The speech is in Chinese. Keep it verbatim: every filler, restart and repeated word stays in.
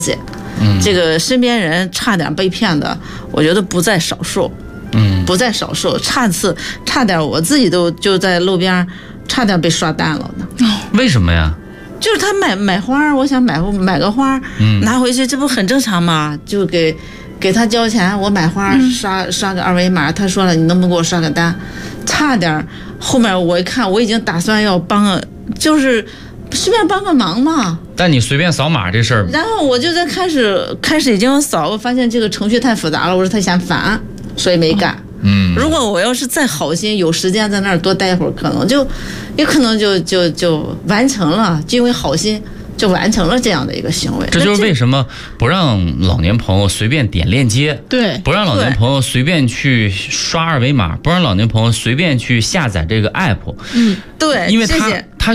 嗯， 这个身边人差点被骗的，我觉得不在少数。 嗯， 不在少数，差次差点我自己都就在路边差点被刷单了呢。 为什么呀？ 就是他买买花，我想买买个花， 嗯， 拿回去，这不很正常吗？就给给他交钱，我买花刷、嗯、刷个二维码，他说了你能不能给我刷个单？差点后面我一看，我已经打算要帮个，就是顺便帮个忙嘛。 但你随便扫码这事儿， 然后我就在开始开始已经扫，我发现这个程序太复杂了，我说他嫌烦，所以没干。 嗯， 如果我要是再好心，有时间在那儿多待会儿，可能就，也可能就就就完成了，就因为好心就完成了这样的一个行为。 这就是为什么不让老年朋友随便点链接， 对， 不让老年朋友随便去刷二维码，不让老年朋友随便去下载这个 app， 嗯，对， 因为他谢谢